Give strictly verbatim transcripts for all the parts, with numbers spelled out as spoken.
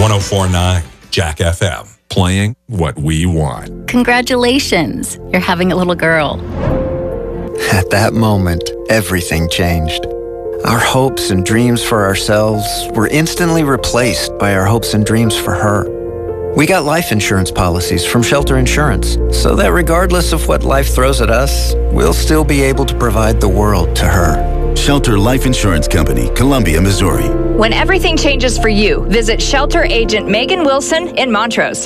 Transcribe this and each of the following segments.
one oh four point nine Jack F M, playing what we want. Congratulations, you're having a little girl. At that moment, everything changed. Our hopes and dreams for ourselves were instantly replaced by our hopes and dreams for her. We got life insurance policies from Shelter Insurance, so that regardless of what life throws at us, we'll still be able to provide the world to her. Shelter Life Insurance Company, Columbia, Missouri. When everything changes for you, visit Shelter Agent Megan Wilson in Montrose.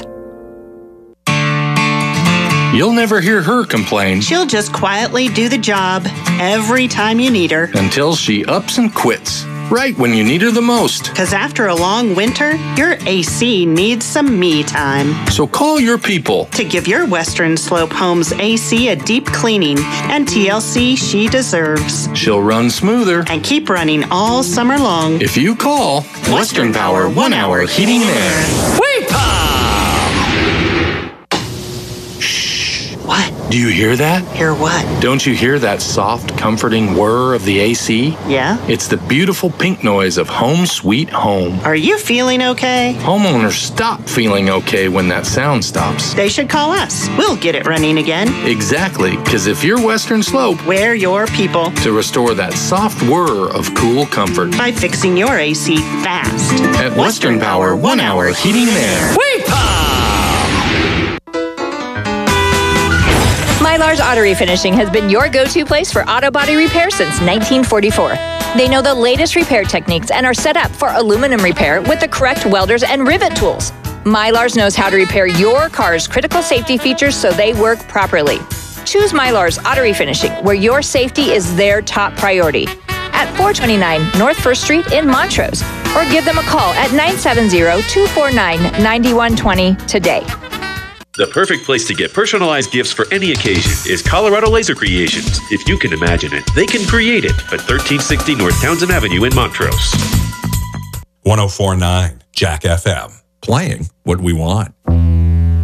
You'll never hear her complain. She'll just quietly do the job every time you need her. Until she ups and quits, right when you need her the most. Because after a long winter, your A C needs some me time. So call your people to give your Western Slope Homes A C a deep cleaning and T L C she deserves. She'll run smoother and keep running all summer long. If you call Western Power One Hour Heating and Air. Wait, What? Do you hear that? Hear what? Don't you hear that soft, comforting whir of the A C? Yeah? It's the beautiful pink noise of Home Sweet Home. Are you feeling okay? Homeowners stop feeling okay when that sound stops. They should call us. We'll get it running again. Exactly, because if you're Western Slope, we're your people. To restore that soft whir of cool comfort. By fixing your A C fast. At Western Power One Hour Heating and Air. Wait, Mylar's Auto Refinishing has been your go-to place for auto body repair since nineteen forty-four. They know the latest repair techniques and are set up for aluminum repair with the correct welders and rivet tools. Mylar's knows how to repair your car's critical safety features so they work properly. Choose Mylar's Auto Refinishing, where your safety is their top priority. At four twenty-nine North First Street in Montrose, or give them a call at nine seven zero, two four nine, nine one two zero today. The perfect place to get personalized gifts for any occasion is Colorado Laser Creations. If you can imagine it, they can create it at thirteen sixty North Townsend Avenue in Montrose. one oh four point nine Jack F M, playing what we want.